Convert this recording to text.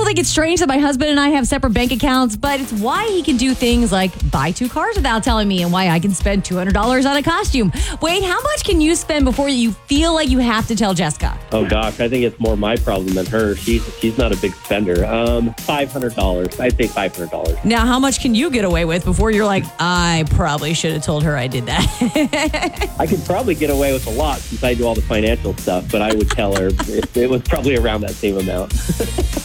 think it's strange that my husband and I have separate bank accounts, but it's why he can do things like buy 2 cars without telling me and why I can spend $200 on a costume. Wait, how much can you spend before you feel like you have to tell Jessica? Oh, gosh, I think it's more my problem than her. She's not a big spender. $500. I'd say $500. Now, how much can you get away with before you're like, I probably should have told her I did that? I could probably get away with a lot since I do all the financial stuff, but I would tell her it was probably around that same amount.